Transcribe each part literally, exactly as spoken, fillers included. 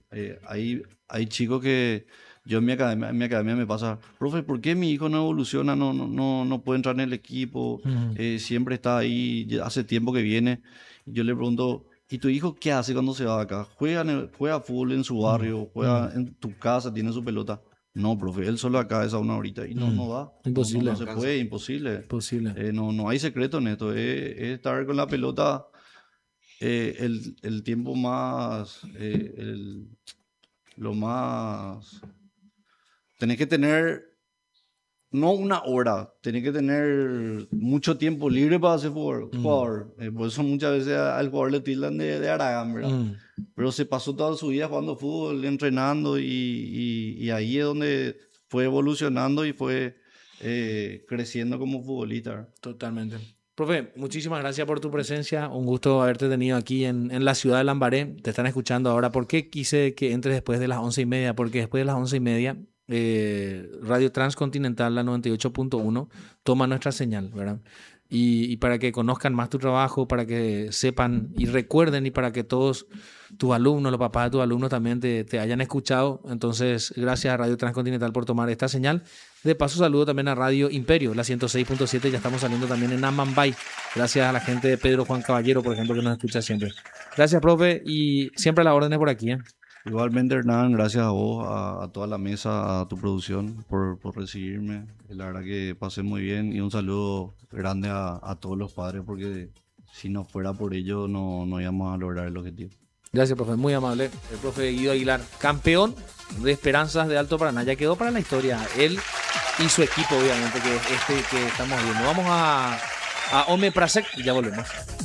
Eh, hay, hay chicos que yo en mi academia, en mi academia me pasa, profe, ¿por qué mi hijo no evoluciona, no, no, no, no puede entrar en el equipo? Mm, Eh, siempre está ahí, ya hace tiempo que viene. Y yo le pregunto, ¿y tu hijo qué hace cuando se va de acá? ¿Juega, en el- juega fútbol en su mm, barrio? mm, ¿Juega en tu casa? ¿Tiene su pelota? No, profe, él solo acá es a una horita. Y no, mm. no va, no, no, Imposible, no No se alcanza. puede, imposible. imposible. Eh, no, no hay secreto en esto, es, es estar con la pelota eh, el, el tiempo más, eh, el- lo más, tenés que tener, no una hora, tenés que tener mucho tiempo libre para ser jugador. Mm, jugador. Eh, por eso muchas veces a- al jugador le tildan de, de Aragán, ¿verdad? mm. Pero se pasó toda su vida jugando fútbol, entrenando y, y- y ahí es donde fue evolucionando y fue eh, creciendo como futbolista. ¿Verdad? Totalmente. Profe, muchísimas gracias por tu presencia. Un gusto haberte tenido aquí en, en la ciudad de Lambaré. Te están escuchando ahora. ¿Por qué quise que entres después de las once y media? Porque después de las once y media, eh, Radio Transcontinental, la noventa y ocho punto uno, toma nuestra señal, ¿verdad? Y, y para que conozcan más tu trabajo, para que sepan y recuerden y para que todos tus alumnos, los papás de tus alumnos también te, te hayan escuchado. Entonces, gracias a Radio Transcontinental por tomar esta señal. De paso, saludo también a Radio Imperio, la ciento seis punto siete. Ya estamos saliendo también en Amambay. Gracias a la gente de Pedro Juan Caballero, por ejemplo, que nos escucha siempre. Gracias, profe, y siempre a las órdenes por aquí, ¿eh? Igualmente, Hernán, gracias a vos, a, a toda la mesa, a tu producción por, por recibirme. La verdad que pasé muy bien y un saludo grande a, a todos los padres porque si no fuera por ello no, no íbamos a lograr el objetivo. Gracias, profe, muy amable. El profe Guido Aguilar, campeón de Esperanzas de Alto Paraná. Ya quedó para la historia. Él y su equipo, obviamente, que es este que estamos viendo. Vamos a, a Omeprazec y ya volvemos.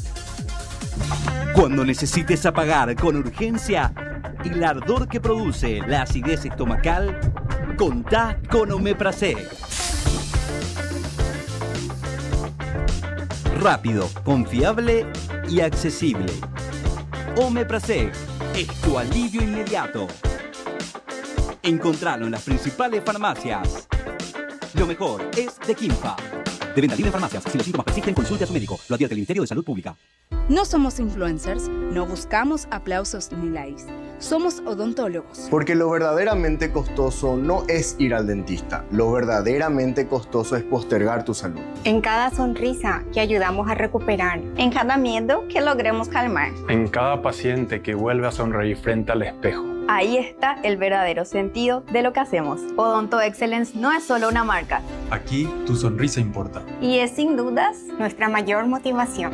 Cuando necesites apagar con urgencia el ardor que produce la acidez estomacal, contá con Omeprazec. Rápido, confiable y accesible. Omeprazec es tu alivio inmediato. Encontralo en las principales farmacias. Lo mejor es de Quimpa. De venta libre en farmacias. Si los síntomas persisten, consulte a su médico. Lo advierte el Ministerio de Salud Pública. No somos influencers, no buscamos aplausos ni likes. Somos odontólogos. Porque lo verdaderamente costoso no es ir al dentista. Lo verdaderamente costoso es postergar tu salud. En cada sonrisa que ayudamos a recuperar. En cada miedo que logremos calmar. En cada paciente que vuelve a sonreír frente al espejo. Ahí está el verdadero sentido de lo que hacemos. Odonto Excellence no es solo una marca. Aquí tu sonrisa importa. Y es sin dudas nuestra mayor motivación.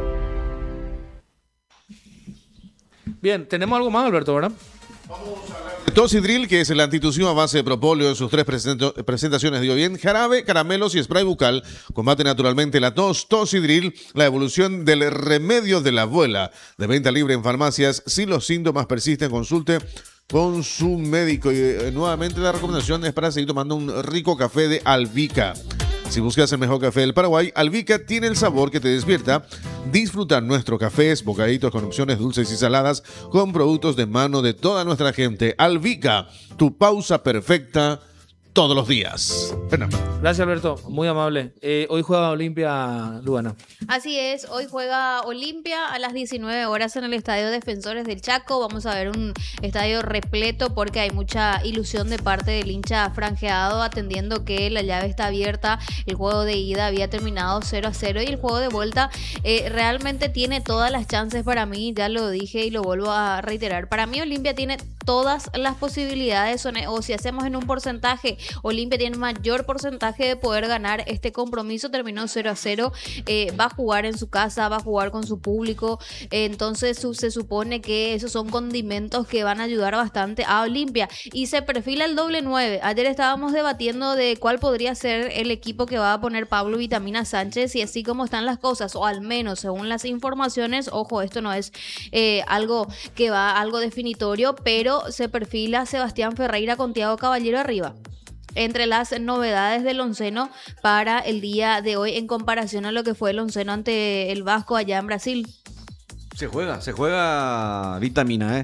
Bien, tenemos algo más, Alberto, ¿verdad? Tosidril, que es el antitusivo a base de propóleo en sus tres presento- presentaciones, dio bien. Jarabe, caramelos y spray bucal combate naturalmente la tos. Tosidril, la evolución del remedio de la abuela. De venta libre en farmacias. Si los síntomas persisten, consulte con su médico. Y eh, nuevamente la recomendación es para seguir tomando un rico café de Albica. Si buscas el mejor café del Paraguay, Albica tiene el sabor que te despierta. Disfruta nuestros cafés, bocaditos con opciones dulces y saladas, con productos de mano de toda nuestra gente. Albica, tu pausa perfecta todos los días. Fernando. Gracias, Alberto. Muy amable. Eh, hoy juega Olimpia, Luana. Así es, hoy juega Olimpia a las diecinueve horas en el Estadio Defensores del Chaco. Vamos a ver un estadio repleto porque hay mucha ilusión de parte del hincha franjeado, atendiendo que la llave está abierta. El juego de ida había terminado cero a cero y el juego de vuelta eh, realmente tiene todas las chances para mí. Ya lo dije y lo vuelvo a reiterar. Para mí Olimpia tiene todas las posibilidades, o si hacemos en un porcentaje, Olimpia tiene mayor porcentaje de poder ganar este compromiso. Terminó cero a cero, eh, va a jugar en su casa, va a jugar con su público, eh, entonces su, se supone que esos son condimentos que van a ayudar bastante a Olimpia. Y se perfila el doble nueve. Ayer estábamos debatiendo de cuál podría ser el equipo que va a poner Pablo Vitamina Sánchez, y así como están las cosas, o al menos según las informaciones, ojo, esto no es eh, algo que va, algo definitorio, pero se perfila Sebastián Ferreira con Thiago Caballero arriba entre las novedades del onceno para el día de hoy en comparación a lo que fue el onceno ante el Vasco allá en Brasil. Se juega, se juega Vitamina, ¿eh?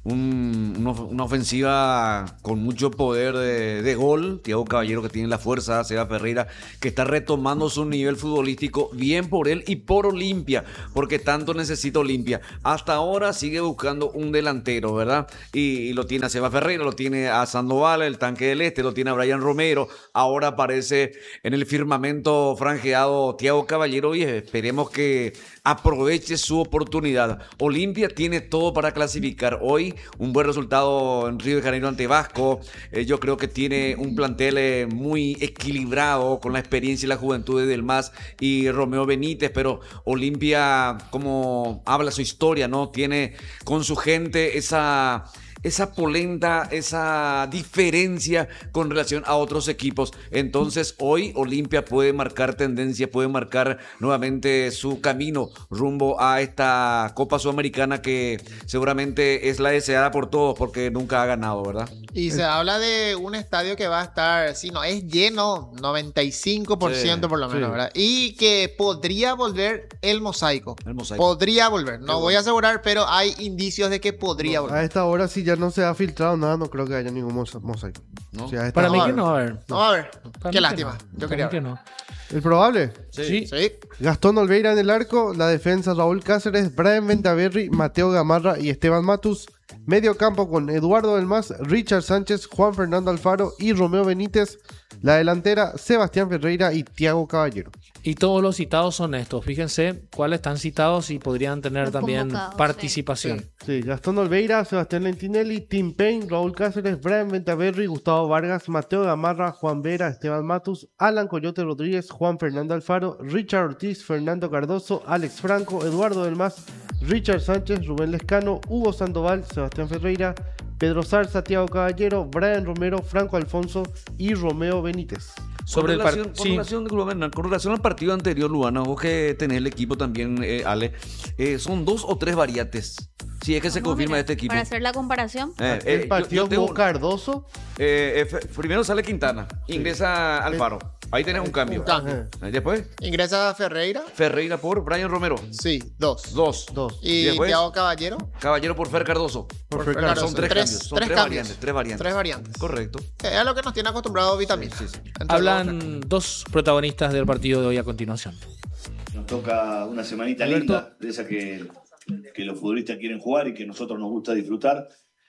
un, una, una ofensiva con mucho poder de, de gol. Thiago Caballero, que tiene la fuerza, Seba Ferreira, que está retomando su nivel futbolístico, bien por él y por Olimpia, porque tanto necesita Olimpia. Hasta ahora sigue buscando un delantero, ¿verdad? Y, y lo tiene a Seba Ferreira, lo tiene a Sandoval, el tanque del este, lo tiene a Brian Romero. Ahora aparece en el firmamento franjeado Thiago Caballero y esperemos que aproveche su oportunidad. Olimpia tiene todo para clasificar. Hoy un buen resultado en Río de Janeiro ante Vasco. Eh, yo creo que tiene un plantel eh, muy equilibrado con la experiencia y la juventud de Del Mas y Romeo Benítez, pero Olimpia, como habla su historia, ¿no? Tiene con su gente esa... esa polenta, esa diferencia con relación a otros equipos. Entonces hoy Olimpia puede marcar tendencia, puede marcar nuevamente su camino rumbo a esta Copa Sudamericana, que seguramente es la deseada por todos porque nunca ha ganado, ¿verdad? Y se habla de un estadio que va a estar, si no es lleno, noventa y cinco por ciento Sí, por lo menos, sí. ¿verdad? Y que podría volver el mosaico. El mosaico. Podría volver. No Qué voy bueno. a asegurar, pero hay indicios de que podría volver. A esta hora, si ya no se ha filtrado nada, no creo que haya ningún mosa- mosaico. ¿No? O sea, a esta Para mí hora- que no va a haber. No va a haber. Para mí Qué que lástima. no. Yo Para quería mí que ver. no. ¿El probable? Sí. Sí. Gastón Olveira en el arco, la defensa Raúl Cáceres, Brian Ventaverri, Mateo Gamarra y Esteban Matus. Medio campo con Eduardo Del Mas, Richard Sánchez, Juan Fernando Alfaro y Romeo Benítez. La delantera, Sebastián Ferreira y Thiago Caballero. Y todos los citados son estos. Fíjense cuáles están citados y podrían tener Los también convocados, participación. Sí, Gastón Olveira, Sebastián Lentinelli, Tim Payne, Raúl Cáceres, Brian Ventaverri, Gustavo Vargas, Mateo Gamarra, Juan Vera, Esteban Matus, Alan Coyote Rodríguez, Juan Fernando Alfaro, Richard Ortiz, Fernando Cardoso, Alex Franco, Eduardo Del Mas, Richard Sánchez, Rubén Lescano, Hugo Sandoval, Sebastián Ferreira, Pedro Zarza, Thiago Caballero, Brian Romero, Franco Alfonso y Romeo Benítez. Sobre con el par- relación, con, sí. relación, Luana, con relación al partido anterior, Luana, vos que tenés el equipo también, eh, Ale, eh, son dos o tres variantes. Si es que se Vamos a confirma mirar, este equipo. Para hacer la comparación. Eh, el eh, partido yo- yo tengo- jugó Cardoso. eh, eh, f- primero sale Quintana, ingresa Alfaro. Ahí tenés un cambio. Un cambio. Eh, Después, Ingresa Ferreira. Ferreira por Brian Romero. Sí, dos. Dos. Dos. Y, después, Thiago Caballero. Caballero por Fer Cardoso. Por Fer Fer Cardoso. Son tres, Tres- cambios. Son tres tres, cambios. variantes. Tres variantes. Tres variantes. Correcto. Es a lo que nos tiene acostumbrado Vitamina. Sí, sí, sí. Entre dos, Hablan dos protagonistas del partido de hoy a continuación. Nos toca una semanita Alberto. linda, de esa que, que los futbolistas quieren jugar y que nosotros nos gusta disfrutar,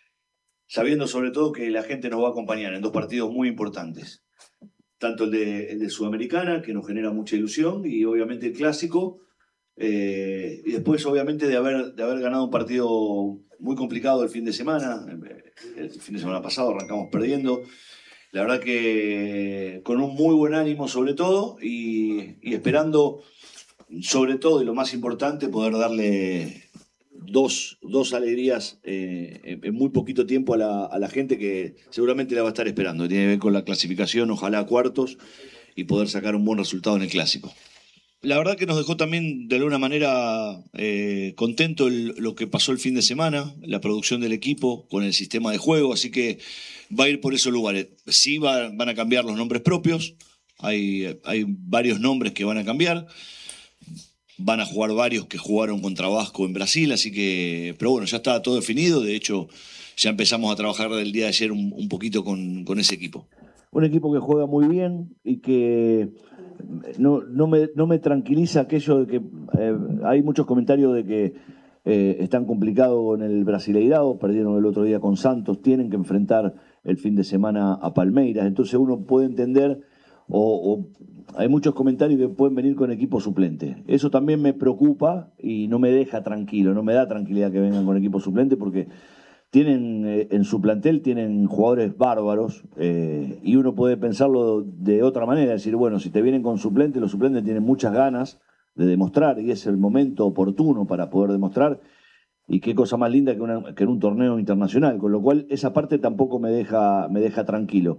sabiendo sobre todo que la gente nos va a acompañar en dos partidos muy importantes. Tanto el de, el de Sudamericana, que nos genera mucha ilusión, y obviamente el Clásico, eh, y después obviamente de haber, de haber ganado un partido muy complicado el fin de semana. El fin de semana pasado arrancamos perdiendo. La verdad que con un muy buen ánimo sobre todo y, y esperando sobre todo y lo más importante poder darle dos, dos alegrías eh, en, en muy poquito tiempo a la, a la gente que seguramente la va a estar esperando. Tiene que ver con la clasificación, ojalá a cuartos y poder sacar un buen resultado en el Clásico. La verdad que nos dejó también de alguna manera eh, contento el- lo que pasó el fin de semana, la producción del equipo con el sistema de juego, así que va a ir por esos lugares. Sí va- van a cambiar los nombres propios, hay, hay varios nombres que van a cambiar, van a jugar varios que jugaron contra Vasco en Brasil, así que, pero bueno, ya está todo definido, de hecho ya empezamos a trabajar del día de ayer un, un poquito con, con ese equipo. Un equipo que juega muy bien y que no, no, me, no me tranquiliza aquello de que eh, hay muchos comentarios de que eh, están complicados en el Brasileirao, perdieron el otro día con Santos, tienen que enfrentar el fin de semana a Palmeiras, entonces uno puede entender o, o hay muchos comentarios que pueden venir con equipo suplente. Eso también me preocupa y no me deja tranquilo, no me da tranquilidad que vengan con equipo suplente porque tienen eh, en su plantel tienen jugadores bárbaros eh, y uno puede pensarlo de otra manera, decir, bueno, si te vienen con suplentes, los suplentes tienen muchas ganas de demostrar y es el momento oportuno para poder demostrar y qué cosa más linda que, una, que en un torneo internacional, con lo cual esa parte tampoco me deja, me deja tranquilo.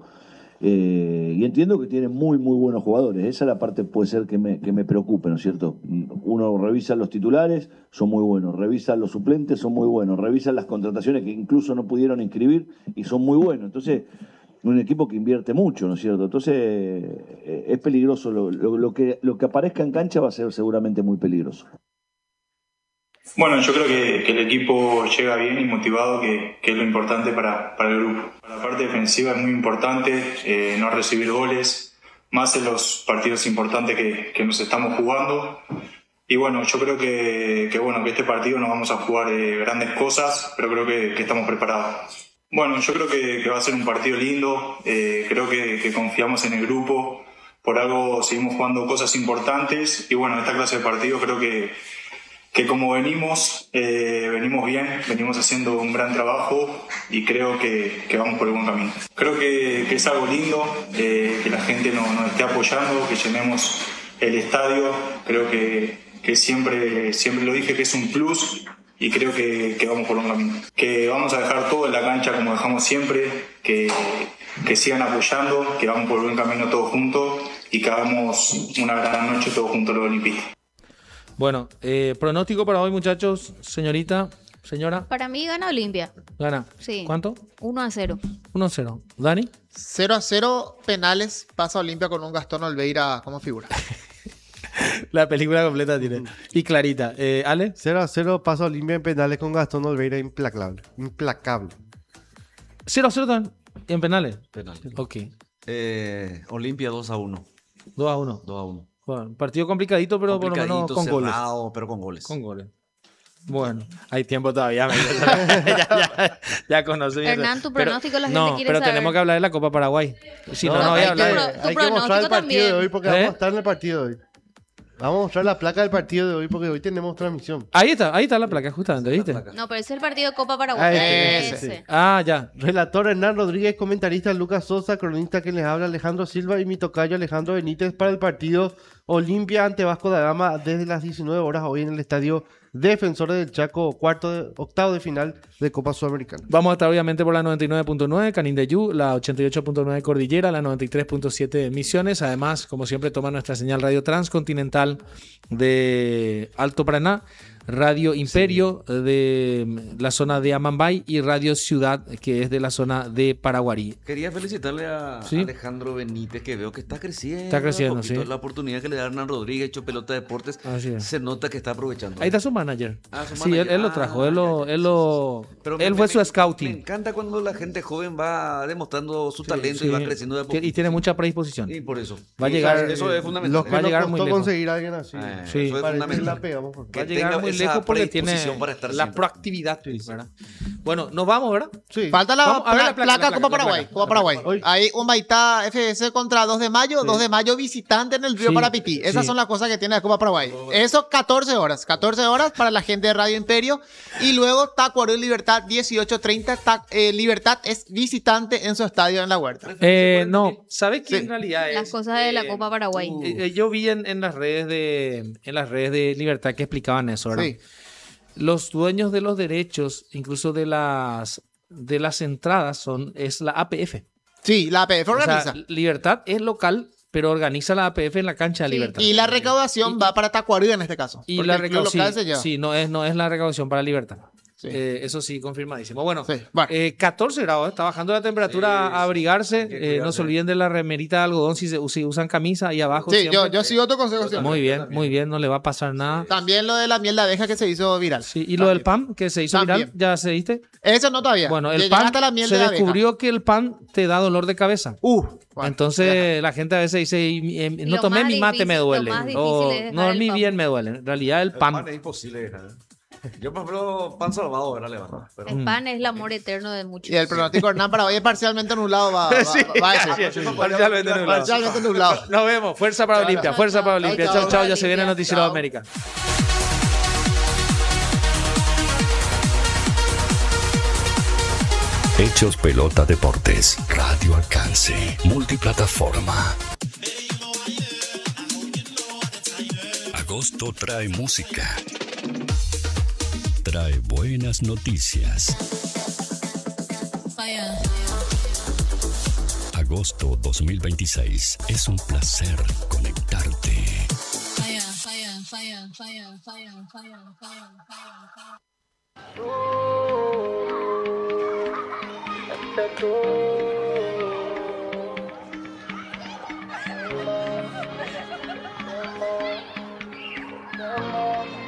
Eh, y entiendo que tienen muy, muy buenos jugadores. Esa es la parte puede ser que me, que me preocupe, ¿no es cierto? Uno revisa los titulares, son muy buenos. Revisa los suplentes, son muy buenos. Revisa las contrataciones que incluso no pudieron inscribir y son muy buenos. Entonces, un equipo que invierte mucho, ¿no es cierto? Entonces, eh, es peligroso. Lo, lo, lo, que, lo que aparezca en cancha va a ser seguramente muy peligroso. Bueno, yo creo que, que el equipo llega bien y motivado, que, que es lo importante para, para el grupo. Para la parte defensiva es muy importante eh, no recibir goles, más en los partidos importantes que, que nos estamos jugando. Y bueno, yo creo que, que, bueno, que este partido no vamos a jugar eh, grandes cosas, pero creo que, que estamos preparados. Bueno, yo creo que, que va a ser un partido lindo, eh, creo que, que confiamos en el grupo, por algo seguimos jugando cosas importantes y bueno, esta clase de partido creo que que como venimos, eh, venimos bien, venimos haciendo un gran trabajo y creo que, que vamos por el buen camino. Creo que, que es algo lindo, eh, que la gente nos, nos esté apoyando, que llenemos el estadio. Creo que, que siempre, siempre lo dije que es un plus y creo que, que vamos por un camino. Que vamos a dejar todo en la cancha como dejamos siempre, que, que sigan apoyando, que vamos por el buen camino todos juntos y que hagamos una gran noche todos juntos los olimpistas. Bueno, eh, pronóstico para hoy, muchachos. Señorita, señora. Para mí gana Olimpia. Gana. Sí. ¿Cuánto? uno a cero. uno a cero. ¿Dani? cero a cero, penales, pasa Olimpia con un Gastón Olveira como figura. La película completa tiene. Y clarita. Eh, ¿Ale? cero a cero, pasa Olimpia en penales con Gastón Olveira implacable. Implacable. cero a cero también. ¿En penales? Penales. Ok. Eh, Olimpia dos a uno. dos a uno. dos a uno. Bueno, partido complicadito, pero por lo menos con cerrado, goles. pero con goles. Con goles. Bueno, hay tiempo todavía. ya, ya, ya conocí. Hernán, tu pronóstico la gente no, quiere pero saber. tenemos que hablar de la Copa Paraguay. Si no, no, no voy a hablar. Hay de... que, hay que mostrar el partido también. de hoy porque ¿Eh? vamos a estar en el partido de hoy. Vamos a mostrar la placa del partido de hoy porque hoy tenemos transmisión. Ahí está, ahí está la placa, justamente, ¿viste? No, pero ese es el partido de Copa Paraguay. Ah, ese. ese. Sí. Ah, ya. Relator Hernán Rodríguez, comentarista Lucas Sosa, cronista que les habla Alejandro Silva y mi tocayo Alejandro Benítez para el partido Olimpia ante Vasco da Gama desde las diecinueve horas hoy en el estadio Defensores del Chaco, cuarto de, octavo de final de Copa Sudamericana. Vamos a estar obviamente por la noventa y nueve punto nueve Canindeyú, la ochenta y ocho punto nueve Cordillera, la noventa y tres punto siete Misiones. Además, como siempre, toma nuestra señal radio transcontinental de Alto Paraná, Radio Imperio sí. de la zona de Amambay y Radio Ciudad, que es de la zona de Paraguarí. Quería felicitarle a ¿Sí? Alejandro Benítez, que veo que está creciendo. Está creciendo, sí. La oportunidad que le da Hernán Rodríguez, hecho pelota de deportes, se nota que está aprovechando. Ahí está su manager. Ah, su sí, manager. Él, él lo trajo, él lo... Él, lo, Pero él me, fue me, su scouting. Me encanta cuando la gente joven va demostrando su sí, talento sí. y va creciendo de poquito. Y tiene mucha predisposición. Y por eso. Va a llegar... Eso es fundamental. Lo que va a llegar nos muy costó lejos. conseguir a alguien así. Eh, sí. Eso es fundamental. La pegamos, va a llegar muy lejos porque tiene para estar la siempre. proactividad. ¿verdad? Bueno, nos vamos, ¿verdad? Sí. Falta la, Vamos a ver pla la placa, placa, la placa, Copa la Paraguay. placa. Copa Paraguay. Hoy. Hay un Baitá F S contra dos de mayo, Sí. dos de mayo visitante en el Río Sí. Parapití. Esas Sí. son las cosas que tiene la Copa Paraguay. Eso catorce horas. catorce horas para la gente de Radio Imperio. Y luego Tacuarembó Libertad dieciocho treinta. Ta eh, Libertad es visitante en su estadio en La Huerta. Eh, no, ¿sabes qué Sí. en realidad es? Las cosas de la Copa Paraguay. Eh, eh, yo vi en, en las redes de en las redes de Libertad que explicaban eso, ¿verdad? Sí. Los dueños de los derechos, incluso de las de las entradas, son es la A P F. Sí, la A P F O sea, organiza. Libertad es local, pero organiza la A P F en la cancha de Sí, Libertad. y la recaudación va para Tacuarembó en este caso. Y porque la el club recaudación, local se lleva. sí, no es, no es la recaudación para Libertad. Sí. Eh, eso sí, confirmadísimo. Bueno, Sí, bueno. eh, catorce grados, está bajando la temperatura Sí, a abrigarse. hay que Eh, no cuidarse. se olviden de la remerita de algodón si, se, si usan camisa ahí abajo. Sí, siempre. yo, yo sigo tu consejo siempre. Muy bien, muy bien, no le va a pasar nada. También lo de la miel de abeja que se hizo viral. Sí, y lo del pan que se hizo También. viral, ¿ya se diste? Eso no todavía. Bueno, el Llegaste pan a la miel se de abeja. descubrió que el pan te da dolor de cabeza. Uh, bueno, Entonces la gente a veces dice, "Y, eh, no Lo tomé más mi mate, difícil- me lo duele. más difícil O es dejar no el dormí pan. bien, me duele. En realidad el El pan. pan es imposible dejar. Yo, por ejemplo, pan salvado, ¿verdad? Le va, pero... El pan es el amor eterno de muchos. y el pronóstico Hernán para hoy es parcialmente nublado. Va, va, Sí, va a decir. sí, parcialmente nublado. Parcialmente nublado. Nos vemos. Fuerza para Olimpia. Fuerza para Chao, Olimpia. chao, Chao, chao. chao, Ya se viene el Olimpia. Noticiero de Chao. América. Hechos Pelota Deportes, Radio Alcance, multiplataforma. Agosto trae música. Trae buenas noticias. Agosto dos mil veintiséis es un placer conectarte. Fire.